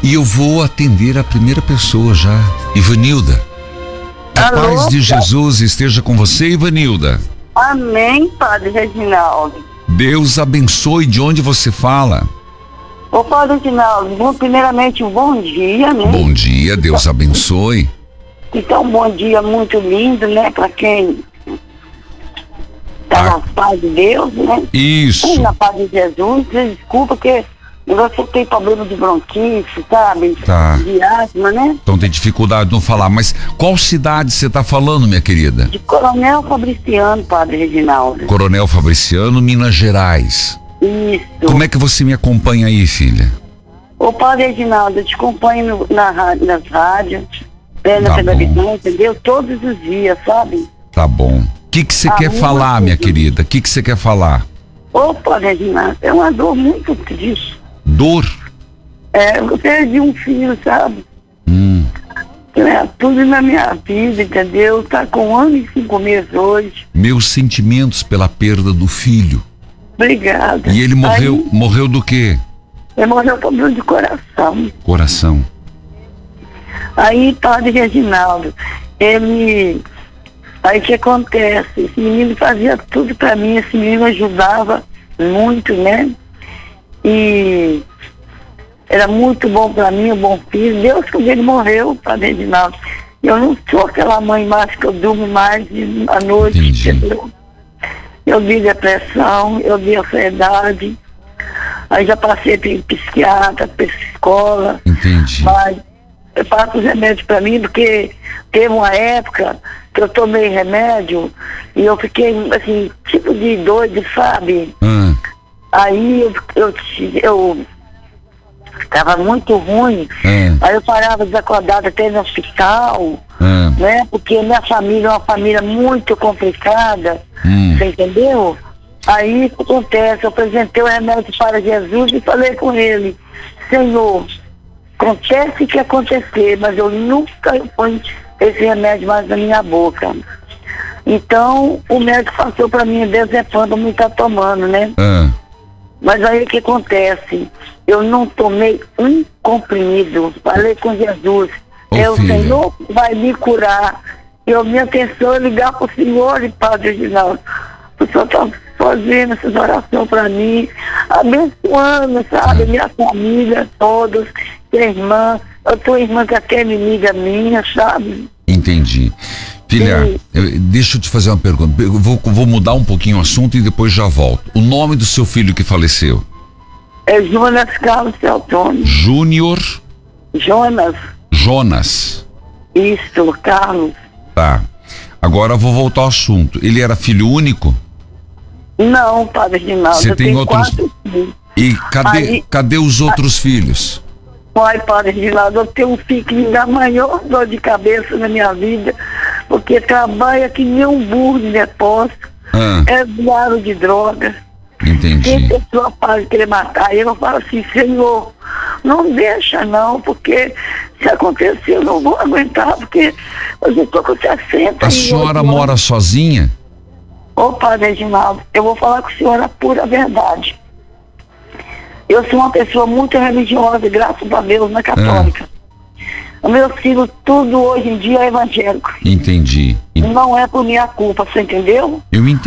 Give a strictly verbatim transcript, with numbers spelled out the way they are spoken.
E eu vou atender a primeira pessoa já. Ivanilda. A Alô? paz de Jesus esteja com você, Ivanilda. Amém, Padre Reginaldo. Deus abençoe. De onde você fala? Ô, Padre Reginaldo, bom, primeiramente um bom dia, né? Bom dia, Deus abençoe. Então, um bom dia muito lindo, né? Pra quem tá Ah. na paz de Deus, né? Isso. E na paz de Jesus. Desculpa que você tem problema de bronquite, sabe? Tá. De asma, né? Então tem dificuldade de não falar. Mas qual cidade você está falando, minha querida? De Coronel Fabriciano, Padre Reginaldo. Coronel Fabriciano, Minas Gerais. Isso. Como é que você me acompanha aí, filha? Ô, Padre Reginaldo, eu te acompanho no- na, ra- nas rádios, né, na Tá televisão, bom. entendeu? Todos os dias, sabe? Tá bom. O que que você Ah, quer uma falar, minha coisa. querida? O que que você quer falar? Ô, Padre Reginaldo, é uma dor muito triste. Dor? É, eu perdi um filho, sabe? Hum. É, tudo na minha vida, entendeu? Tá com um ano e cinco meses hoje. Meus sentimentos pela perda do filho. Obrigada. E ele morreu, Aí, morreu do quê? ele morreu com problema de coração. Coração. Aí, Padre Reginaldo, ele... Aí o que acontece? Esse menino fazia tudo pra mim, esse menino ajudava muito, né? E era muito bom pra mim, um bom filho. Deus, quando ele morreu, Padre Reginaldo, eu não sou aquela mãe mais que eu durmo mais de- à noite, Entendi. entendeu? Eu vi depressão, eu vi ansiedade. Aí já passei por psiquiatra, psicóloga. Entendi. Mas eu passo os remédios pra mim, porque teve uma época que eu tomei remédio e eu fiquei, assim, tipo de doido, sabe? Ah, Aí eu, eu, eu tava muito ruim, ah, aí eu parava desacordada até no hospital, ah. né? Porque minha família é uma família muito complicada, Hum. você entendeu? Aí o que acontece, eu apresentei o remédio para Jesus e falei com ele, Senhor, acontece o que acontecer, mas eu nunca ponho esse remédio mais na minha boca. Então, o médico passou para mim, Dezepam, para mim estar tomando, né? Ah. Mas aí o que acontece? Eu não tomei um comprimido. Falei com Jesus. Ô, é o filha. Senhor que vai me curar. E a minha atenção é ligar para o Senhor e Padre Reginaldo. O Senhor está fazendo essas orações para mim, abençoando, sabe? Minha família, todos, minha irmã. Eu tenho irmã que até é inimiga minha, sabe? Entendi. Filha, Sim. eu- deixa eu te fazer uma pergunta. Eu vou, vou mudar um pouquinho o assunto e depois já volto. O nome do seu filho que faleceu? É Jonas Carlos Celtone. Júnior Jonas, Jonas. isso, Carlos. Tá. Agora eu vou voltar ao assunto. Ele era filho único? Não, Padre Reginaldo, Você eu tem tenho outros- quatro filhos. E cadê, Aí- cadê os outros filhos? Pai, Padre Reginaldo, eu tenho um filho que me dá a maior dor de cabeça na minha vida, porque trabalha que nem um burro de depósito, Ah, é usuário de droga. Tem entendi. pessoa para querer matar ele, eu falo assim, Senhor, não deixa não, porque se acontecer eu não vou aguentar, porque eu já estou com sessenta A e senhora oito mora anos. sozinha? Ô, Padre Reginaldo, eu vou falar com a senhora a pura verdade. Eu sou uma pessoa muito religiosa, graças a Deus, na católica. O meu filho, tudo hoje em dia é evangélico. Entendi. En- Não é por minha culpa, você entendeu? Eu